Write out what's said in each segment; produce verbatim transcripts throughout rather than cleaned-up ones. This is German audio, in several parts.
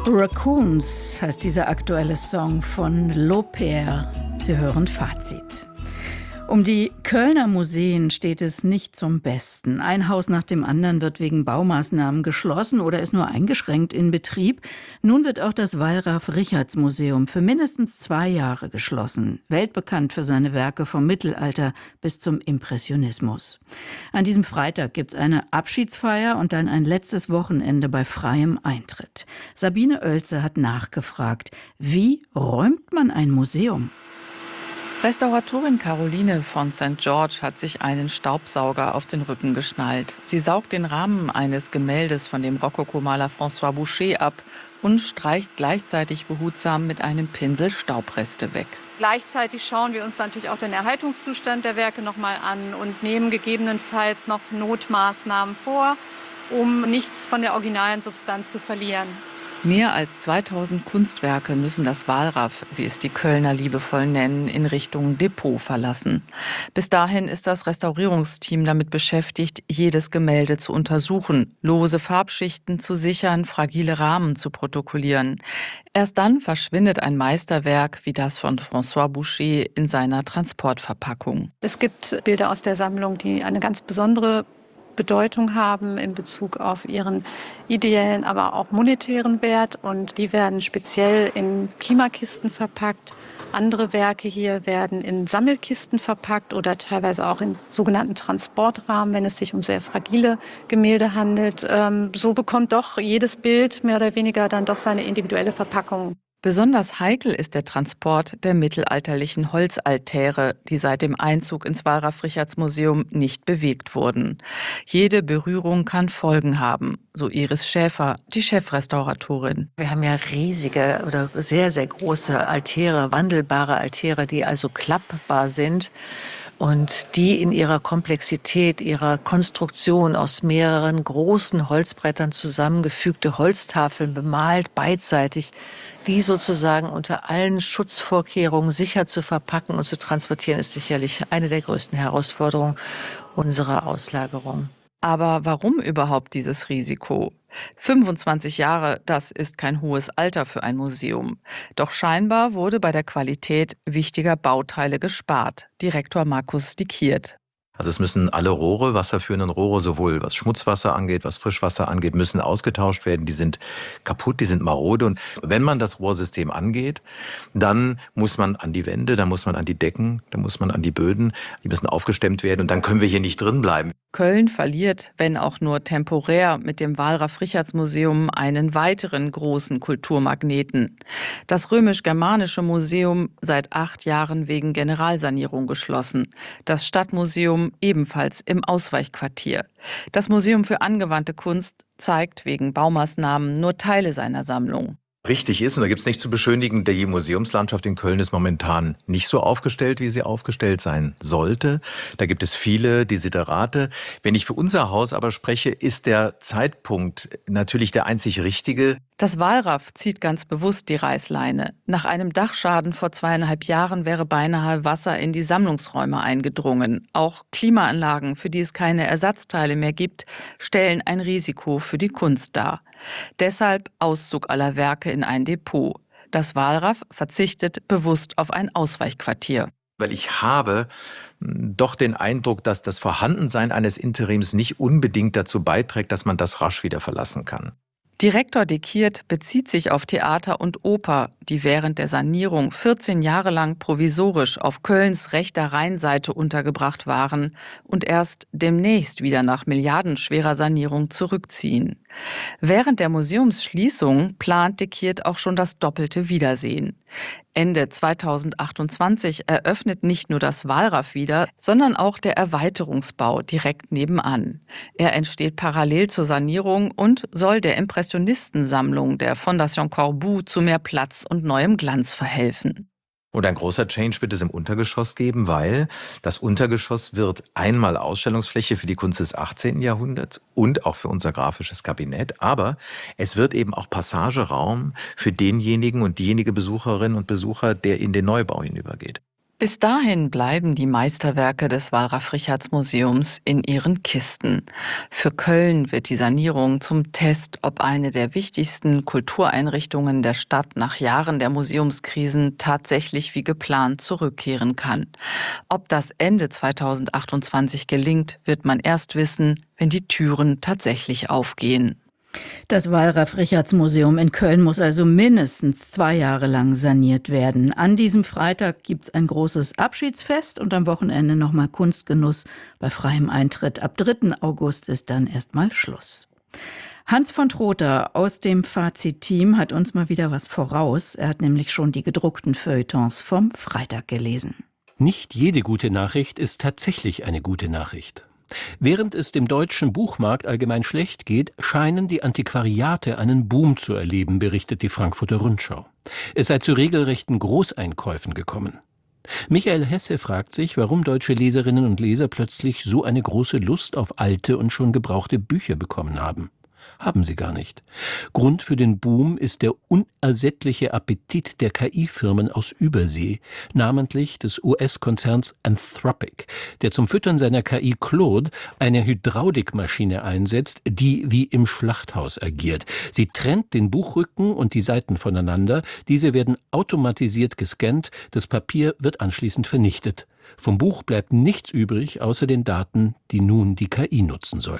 Raccoons heißt dieser aktuelle Song von L'Aupère. Sie hören Fazit. Um die Kölner Museen steht es nicht zum Besten. Ein Haus nach dem anderen wird wegen Baumaßnahmen geschlossen oder ist nur eingeschränkt in Betrieb. Nun wird auch das Wallraf-Richartz-Museum für mindestens zwei Jahre geschlossen. Weltbekannt für seine Werke vom Mittelalter bis zum Impressionismus. An diesem Freitag gibt's eine Abschiedsfeier und dann ein letztes Wochenende bei freiem Eintritt. Sabine Oelze hat nachgefragt, wie räumt man ein Museum? Restauratorin Caroline von Sankt George hat sich einen Staubsauger auf den Rücken geschnallt. Sie saugt den Rahmen eines Gemäldes von dem Rokokomaler François Boucher ab und streicht gleichzeitig behutsam mit einem Pinsel Staubreste weg. Gleichzeitig schauen wir uns natürlich auch den Erhaltungszustand der Werke noch mal an und nehmen gegebenenfalls noch Notmaßnahmen vor, um nichts von der originalen Substanz zu verlieren. Mehr als zweitausend Kunstwerke müssen das Wallraf, wie es die Kölner liebevoll nennen, in Richtung Depot verlassen. Bis dahin ist das Restaurierungsteam damit beschäftigt, jedes Gemälde zu untersuchen, lose Farbschichten zu sichern, fragile Rahmen zu protokollieren. Erst dann verschwindet ein Meisterwerk wie das von François Boucher in seiner Transportverpackung. Es gibt Bilder aus der Sammlung, die eine ganz besondere Bedeutung haben in Bezug auf ihren ideellen, aber auch monetären Wert. Und die werden speziell in Klimakisten verpackt. Andere Werke hier werden in Sammelkisten verpackt oder teilweise auch in sogenannten Transportrahmen, wenn es sich um sehr fragile Gemälde handelt. Ähm, so bekommt doch jedes Bild mehr oder weniger dann doch seine individuelle Verpackung. Besonders heikel ist der Transport der mittelalterlichen Holzaltäre, die seit dem Einzug ins Wallraf-Richartz-Museum nicht bewegt wurden. Jede Berührung kann Folgen haben, so Iris Schäfer, die Chefrestauratorin. Wir haben ja riesige oder sehr, sehr große Altäre, wandelbare Altäre, die also klappbar sind. Und die in ihrer Komplexität, ihrer Konstruktion aus mehreren großen Holzbrettern zusammengefügte Holztafeln bemalt, beidseitig, die sozusagen unter allen Schutzvorkehrungen sicher zu verpacken und zu transportieren, ist sicherlich eine der größten Herausforderungen unserer Auslagerung. Aber warum überhaupt dieses Risiko? fünfundzwanzig Jahre, das ist kein hohes Alter für ein Museum. Doch scheinbar wurde bei der Qualität wichtiger Bauteile gespart. Direktor Markus Dikiert. Also es müssen alle Rohre, wasserführenden Rohre, sowohl was Schmutzwasser angeht, was Frischwasser angeht, müssen ausgetauscht werden. Die sind kaputt, die sind marode. Und wenn man das Rohrsystem angeht, dann muss man an die Wände, dann muss man an die Decken, dann muss man an die Böden. Die müssen aufgestemmt werden und dann können wir hier nicht drin bleiben. Köln verliert, wenn auch nur temporär, mit dem Wallraf-Richartz-Museum einen weiteren großen Kulturmagneten. Das Römisch-Germanische Museum seit acht Jahren wegen Generalsanierung geschlossen. Das Stadtmuseum ebenfalls im Ausweichquartier. Das Museum für angewandte Kunst zeigt wegen Baumaßnahmen nur Teile seiner Sammlung. Richtig ist, und da gibt es nichts zu beschönigen, die Museumslandschaft in Köln ist momentan nicht so aufgestellt, wie sie aufgestellt sein sollte. Da gibt es viele Desiderate. Wenn ich für unser Haus aber spreche, ist der Zeitpunkt natürlich der einzig richtige. Das Wallraf zieht ganz bewusst die Reißleine. Nach einem Dachschaden vor zweieinhalb Jahren wäre beinahe Wasser in die Sammlungsräume eingedrungen. Auch Klimaanlagen, für die es keine Ersatzteile mehr gibt, stellen ein Risiko für die Kunst dar. Deshalb Auszug aller Werke in ein Depot. Das Wallraf verzichtet bewusst auf ein Ausweichquartier. Weil ich habe doch den Eindruck, dass das Vorhandensein eines Interims nicht unbedingt dazu beiträgt, dass man das rasch wieder verlassen kann. Direktor Dikiert bezieht sich auf Theater und Oper, die während der Sanierung vierzehn Jahre lang provisorisch auf Kölns rechter Rheinseite untergebracht waren und erst demnächst wieder nach milliardenschwerer Sanierung zurückziehen. Während der Museumsschließung plant Dikiert auch schon das doppelte Wiedersehen. Ende zweitausendachtundzwanzig eröffnet nicht nur das Wallraf wieder, sondern auch der Erweiterungsbau direkt nebenan. Er entsteht parallel zur Sanierung und soll der Impressionistensammlung der Fondation Corbu zu mehr Platz und neuem Glanz verhelfen. Und ein großer Change wird es im Untergeschoss geben, weil das Untergeschoss wird einmal Ausstellungsfläche für die Kunst des achtzehnten Jahrhunderts und auch für unser grafisches Kabinett. Aber es wird eben auch Passageraum für denjenigen und diejenige Besucherin und Besucher, der in den Neubau hinübergeht. Bis dahin bleiben die Meisterwerke des Wallraf-Richartz-Museums in ihren Kisten. Für Köln wird die Sanierung zum Test, ob eine der wichtigsten Kultureinrichtungen der Stadt nach Jahren der Museumskrisen tatsächlich wie geplant zurückkehren kann. Ob das Ende zweitausendachtundzwanzig gelingt, wird man erst wissen, wenn die Türen tatsächlich aufgehen. Das Wallraf-Richartz-Museum in Köln muss also mindestens zwei Jahre lang saniert werden. An diesem Freitag gibt's ein großes Abschiedsfest und am Wochenende nochmal Kunstgenuss bei freiem Eintritt. Ab dritten August ist dann erstmal Schluss. Hans von Trotha aus dem Fazit-Team hat uns mal wieder was voraus. Er hat nämlich schon die gedruckten Feuilletons vom Freitag gelesen. Nicht jede gute Nachricht ist tatsächlich eine gute Nachricht. Während es dem deutschen Buchmarkt allgemein schlecht geht, scheinen die Antiquariate einen Boom zu erleben, berichtet die Frankfurter Rundschau. Es sei zu regelrechten Großeinkäufen gekommen. Michael Hesse fragt sich, warum deutsche Leserinnen und Leser plötzlich so eine große Lust auf alte und schon gebrauchte Bücher bekommen haben. Haben sie gar nicht. Grund für den Boom ist der unersättliche Appetit der K I-Firmen aus Übersee, namentlich des U S-Konzerns Anthropic, der zum Füttern seiner K I Claude eine Hydraulikmaschine einsetzt, die wie im Schlachthaus agiert. Sie trennt den Buchrücken und die Seiten voneinander, diese werden automatisiert gescannt, das Papier wird anschließend vernichtet. Vom Buch bleibt nichts übrig, außer den Daten, die nun die K I nutzen soll.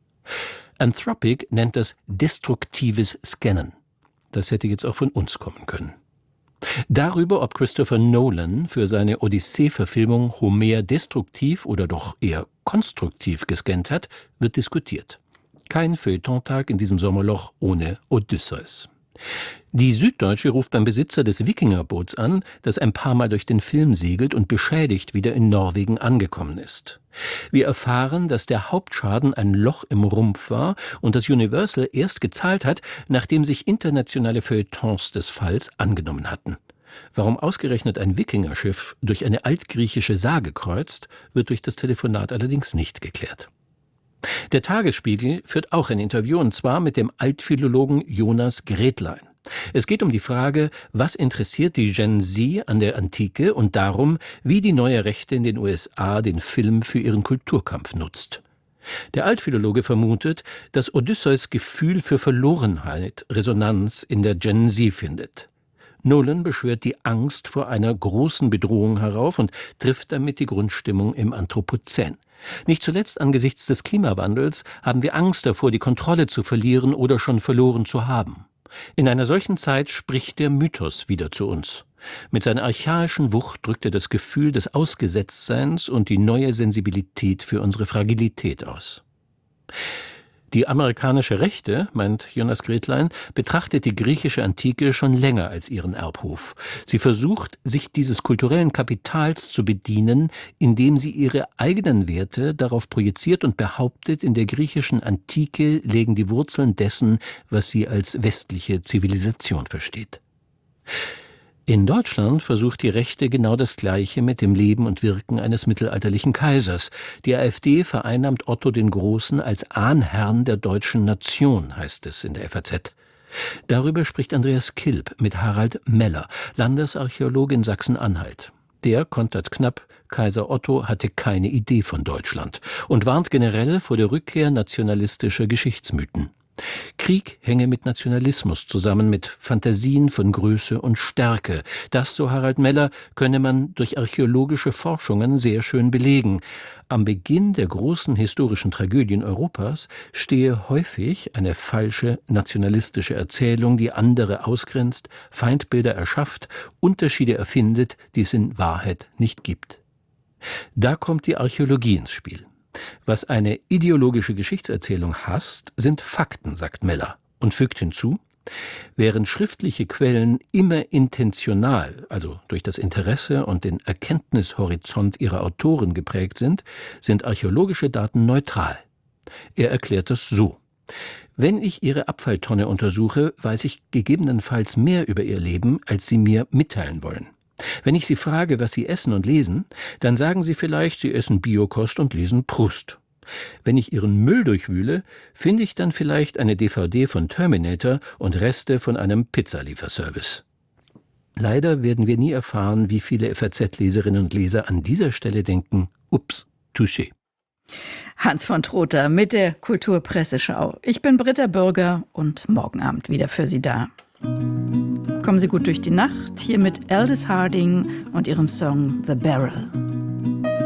Anthropic nennt das destruktives Scannen. Das hätte jetzt auch von uns kommen können. Darüber, ob Christopher Nolan für seine Odyssee-Verfilmung Homer destruktiv oder doch eher konstruktiv gescannt hat, wird diskutiert. Kein Feuilletontag in diesem Sommerloch ohne Odysseus. Die Süddeutsche ruft beim Besitzer des Wikingerboots an, das ein paar Mal durch den Film segelt und beschädigt wieder in Norwegen angekommen ist. Wir erfahren, dass der Hauptschaden ein Loch im Rumpf war und dass Universal erst gezahlt hat, nachdem sich internationale Feuilletons des Falls angenommen hatten. Warum ausgerechnet ein Wikingerschiff durch eine altgriechische Sage kreuzt, wird durch das Telefonat allerdings nicht geklärt. Der Tagesspiegel führt auch ein Interview, und zwar mit dem Altphilologen Jonas Gretlein. Es geht um die Frage, was interessiert die Gen Z an der Antike und darum, wie die neue Rechte in den U S A den Film für ihren Kulturkampf nutzt. Der Altphilologe vermutet, dass Odysseus Gefühl für Verlorenheit Resonanz in der Gen Z findet. Nolan beschwört die Angst vor einer großen Bedrohung herauf und trifft damit die Grundstimmung im Anthropozän. Nicht zuletzt angesichts des Klimawandels haben wir Angst davor, die Kontrolle zu verlieren oder schon verloren zu haben. In einer solchen Zeit spricht der Mythos wieder zu uns. Mit seiner archaischen Wucht drückt er das Gefühl des Ausgesetztseins und die neue Sensibilität für unsere Fragilität aus. Die amerikanische Rechte, meint Jonas Gretlein, betrachtet die griechische Antike schon länger als ihren Erbhof. Sie versucht, sich dieses kulturellen Kapitals zu bedienen, indem sie ihre eigenen Werte darauf projiziert und behauptet, in der griechischen Antike lägen die Wurzeln dessen, was sie als westliche Zivilisation versteht. In Deutschland versucht die Rechte genau das Gleiche mit dem Leben und Wirken eines mittelalterlichen Kaisers. Die AfD vereinnahmt Otto den Großen als Ahnherrn der deutschen Nation, heißt es in der F A Z. Darüber spricht Andreas Kilb mit Harald Meller, Landesarchäologe in Sachsen-Anhalt. Der kontert knapp, Kaiser Otto hatte keine Idee von Deutschland und warnt generell vor der Rückkehr nationalistischer Geschichtsmythen. Krieg hänge mit Nationalismus zusammen, mit Fantasien von Größe und Stärke. Das, so Harald Meller, könne man durch archäologische Forschungen sehr schön belegen. Am Beginn der großen historischen Tragödien Europas stehe häufig eine falsche nationalistische Erzählung, die andere ausgrenzt, Feindbilder erschafft, Unterschiede erfindet, die es in Wahrheit nicht gibt. Da kommt die Archäologie ins Spiel. Was eine ideologische Geschichtserzählung hasst, sind Fakten, sagt Meller und fügt hinzu: Während schriftliche Quellen immer intentional, also durch das Interesse und den Erkenntnishorizont ihrer Autoren geprägt sind, sind archäologische Daten neutral. Er erklärt das so: Wenn ich Ihre Abfalltonne untersuche, weiß ich gegebenenfalls mehr über Ihr Leben, als Sie mir mitteilen wollen. Wenn ich Sie frage, was Sie essen und lesen, dann sagen Sie vielleicht, Sie essen Biokost und lesen Proust. Wenn ich Ihren Müll durchwühle, finde ich dann vielleicht eine D V D von Terminator und Reste von einem Pizzalieferservice. Leider werden wir nie erfahren, wie viele F A Z-Leserinnen und Leser an dieser Stelle denken, ups, touché. Hans von Trotha mit der Kulturpresseschau. Ich bin Britta Bürger und morgen Abend wieder für Sie da. Kommen Sie gut durch die Nacht, hier mit Aldous Harding und ihrem Song The Barrel.